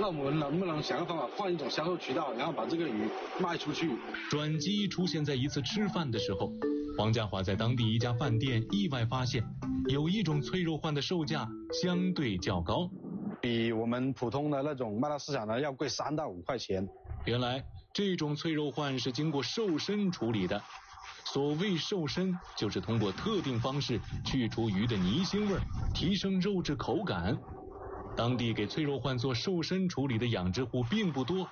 那我们能不能想个方法换一种销售渠道，然后把这个鱼卖出去？ 转机出现在一次吃饭的时候，黄家华在当地一家饭店意外发现，有一种脆肉鹳的售价相对较高， 比我们普通的那种卖到市场的要贵3到5块钱。 原来这种脆肉鹳是经过瘦身处理的。所谓瘦身，就是通过特定方式去除鱼的泥腥味，提升肉质口感。当地给脆肉鹳做瘦身处理的养殖户并不多，